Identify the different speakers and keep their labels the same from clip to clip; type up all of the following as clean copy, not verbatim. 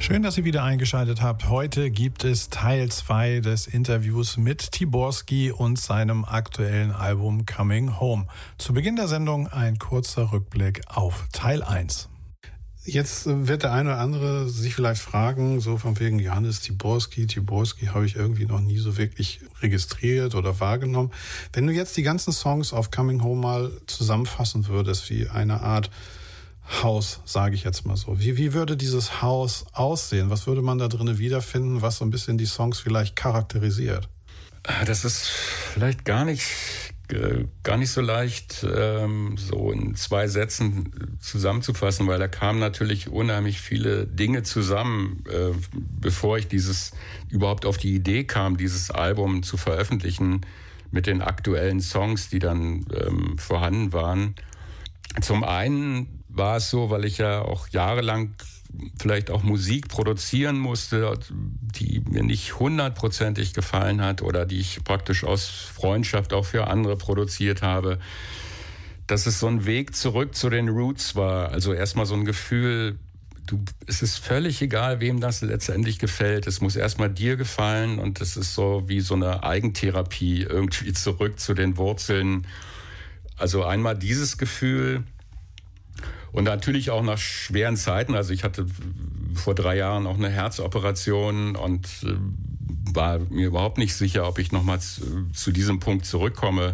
Speaker 1: Schön, dass ihr wieder eingeschaltet habt. Heute gibt es Teil 2 des Interviews mit Tiborski und seinem aktuellen Album Coming Home. Zu Beginn der Sendung ein kurzer Rückblick auf Teil 1. Jetzt wird der eine oder andere sich vielleicht fragen, so von wegen Johannes Tiborski habe ich irgendwie noch nie so wirklich registriert oder wahrgenommen. Wenn du jetzt die ganzen Songs auf Coming Home mal zusammenfassen würdest, wie eine Art Haus, sage ich jetzt mal so. Wie würde dieses Haus aussehen? Was würde man da drinnen wiederfinden, was so ein bisschen die Songs vielleicht charakterisiert?
Speaker 2: Das ist vielleicht gar nicht so leicht, so in 2 Sätzen zusammenzufassen, weil da kamen natürlich unheimlich viele Dinge zusammen, bevor ich überhaupt auf die Idee kam, dieses Album zu veröffentlichen mit den aktuellen Songs, die dann vorhanden waren. Zum einen war es so, weil ich ja auch jahrelang vielleicht auch Musik produzieren musste, die mir nicht 100%ig gefallen hat oder die ich praktisch aus Freundschaft auch für andere produziert habe, dass es so ein Weg zurück zu den Roots war. Also erstmal so ein Gefühl, es ist völlig egal, wem das letztendlich gefällt. Es muss erstmal dir gefallen und es ist so wie so eine Eigentherapie, irgendwie zurück zu den Wurzeln. Also einmal dieses Gefühl. Und natürlich auch nach schweren Zeiten. Also ich hatte vor 3 Jahren auch eine Herzoperation und war mir überhaupt nicht sicher, ob ich nochmal zu diesem Punkt zurückkomme,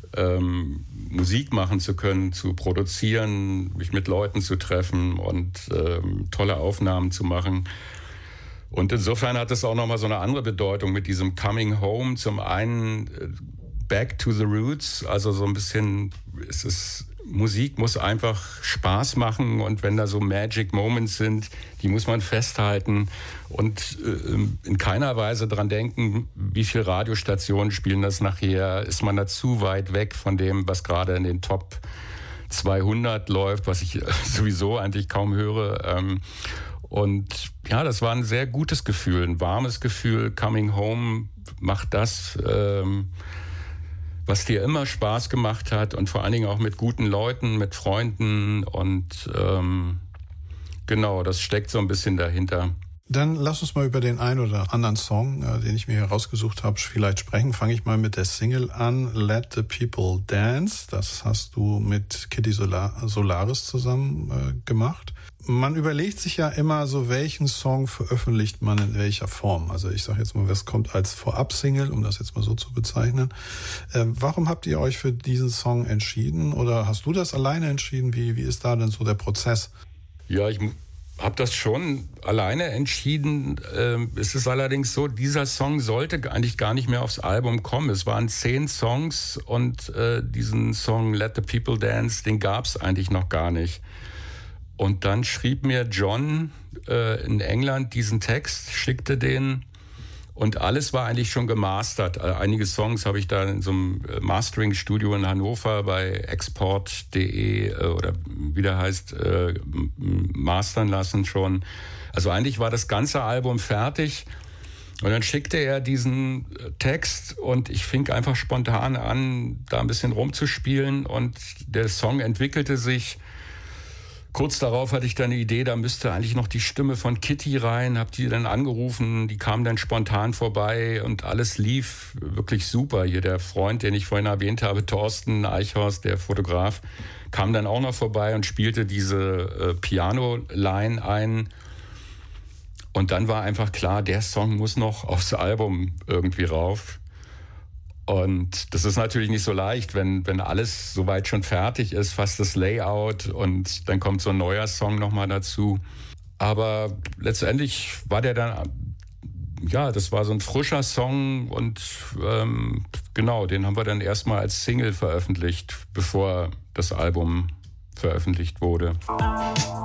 Speaker 2: Musik machen zu können, zu produzieren, mich mit Leuten zu treffen und tolle Aufnahmen zu machen. Und insofern hat es auch nochmal so eine andere Bedeutung mit diesem Coming Home. Zum einen Back to the Roots, also so ein bisschen Musik muss einfach Spaß machen und wenn da so Magic Moments sind, die muss man festhalten und in keiner Weise dran denken, wie viele Radiostationen spielen das nachher, ist man da zu weit weg von dem, was gerade in den Top 200 läuft, was ich sowieso eigentlich kaum höre. Und ja, das war ein sehr gutes Gefühl, ein warmes Gefühl. Coming Home macht das, was dir immer Spaß gemacht hat und vor allen Dingen auch mit guten Leuten, mit Freunden und genau, das steckt so ein bisschen dahinter.
Speaker 1: Dann lass uns mal über den einen oder anderen Song, den ich mir hier rausgesucht habe, vielleicht sprechen. Fange ich mal mit der Single an, Let the People Dance. Das hast du mit Kitty Solaris zusammen gemacht. Man überlegt sich ja immer so, welchen Song veröffentlicht man in welcher Form. Also ich sage jetzt mal, was kommt als Vorab-Single, um das jetzt mal so zu bezeichnen. Warum habt ihr euch für diesen Song entschieden? Oder hast du das alleine entschieden? Wie ist da denn so der Prozess?
Speaker 2: Ja, ich habe das schon alleine entschieden. Es ist allerdings so, dieser Song sollte eigentlich gar nicht mehr aufs Album kommen. Es waren 10 Songs und diesen Song Let the People Dance, den gab es eigentlich noch gar nicht. Und dann schrieb mir John in England diesen Text, schickte den und alles war eigentlich schon gemastert. Einige Songs habe ich da in so einem Mastering-Studio in Hannover bei export.de oder wie der heißt, mastern lassen schon. Also eigentlich war das ganze Album fertig und dann schickte er diesen Text und ich fing einfach spontan an, da ein bisschen rumzuspielen und der Song entwickelte sich. Kurz darauf hatte ich dann eine Idee, da müsste eigentlich noch die Stimme von Kitty rein, habe die dann angerufen, die kam dann spontan vorbei und alles lief wirklich super. Hier der Freund, den ich vorhin erwähnt habe, Thorsten Eichhorst, der Fotograf, kam dann auch noch vorbei und spielte diese Piano-Line ein. Und dann war einfach klar, der Song muss noch aufs Album irgendwie rauf. Und das ist natürlich nicht so leicht, wenn alles soweit schon fertig ist, fast das Layout und dann kommt so ein neuer Song nochmal dazu. Aber letztendlich war der dann, ja, das war so ein frischer Song und genau, den haben wir dann erstmal als Single veröffentlicht, bevor das Album veröffentlicht wurde.